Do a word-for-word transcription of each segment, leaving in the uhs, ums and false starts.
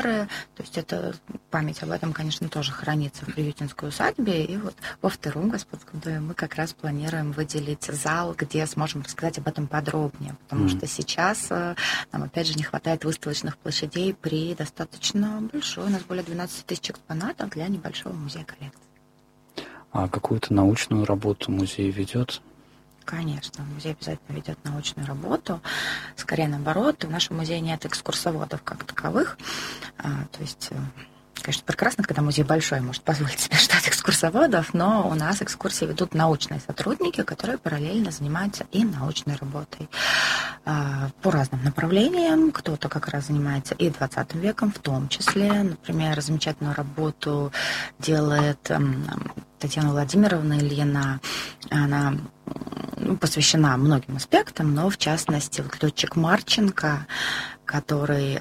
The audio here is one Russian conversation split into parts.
То есть это память об этом, конечно, тоже хранится в Приютинской усадьбе. И вот во втором Господском доме мы как раз планируем выделить зал, где сможем рассказать об этом подробнее. Потому mm. что сейчас нам, опять же, не хватает выставочных площадей при достаточно большой. У нас более двенадцать тысяч экспонатов для небольшого музея коллекции. А какую-то научную работу музей ведет? Конечно, музей обязательно ведет научную работу. Скорее наоборот, в нашем музее нет экскурсоводов как таковых. А, то есть, конечно, прекрасно, когда музей большой, может позволить себе штат экскурсоводов, но у нас экскурсии ведут научные сотрудники, которые параллельно занимаются и научной работой а, по разным направлениям. Кто-то как раз занимается и двадцатым веком в том числе. Например, замечательную работу делает м, Татьяна Владимировна Ильина. Она посвящена многим аспектам, но в частности вот летчик Марченко, который,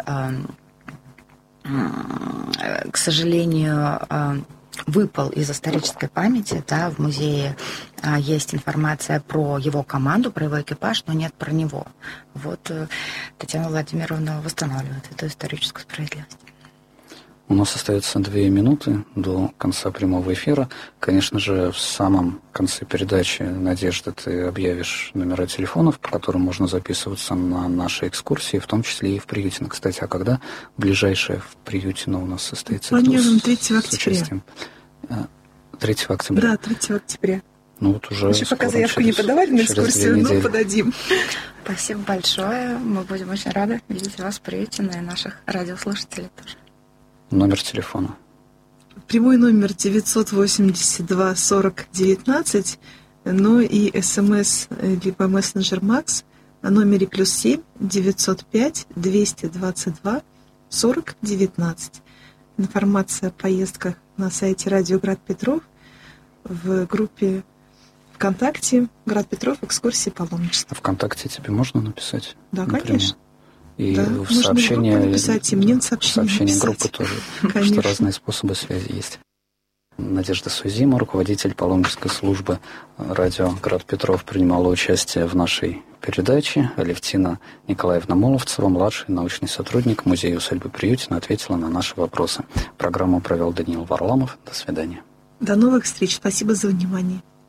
к сожалению, выпал из исторической памяти, да, в музее есть информация про его команду, про его экипаж, но нет про него. Вот Татьяна Владимировна восстанавливает эту историческую справедливость. У нас остается две минуты до конца прямого эфира. Конечно же, в самом конце передачи, Надежда, ты объявишь номера телефонов, по которым можно записываться на наши экскурсии, в том числе и в Приютино. Кстати, а когда ближайшая в Приютино у нас состоится? Планируем третьего октября. третьего октября? Да, третьего октября. Ну вот уже еще пока заявку не подавали на экскурсию, но подадим. Спасибо большое. Мы будем очень рады видеть вас в Приютино и наших радиослушателей тоже. Номер телефона. Прямой номер девятьсот восемьдесят два сорок девятнадцать, но и СМС либо мессенджер Макс на номере плюс семь девятьсот пять двести двадцать два сорок девятнадцать. Информация о поездках на сайте радио Град Петров, в группе ВКонтакте Град Петров экскурсии паломничества. ВКонтакте тебе можно написать? Да, напрямую? Конечно. И да, в сообщении, написать, и мне сообщение сообщение написать. группы тоже, потому что разные способы связи есть. Надежда Сузима, руководитель паломнической службы радио Град Петров, принимала участие в нашей передаче. Алевтина Николаевна Моловцева, младший научный сотрудник музея усадьбы Приютино, ответила на наши вопросы. Программу провел Даниил Варламов. До свидания. До новых встреч. Спасибо за внимание.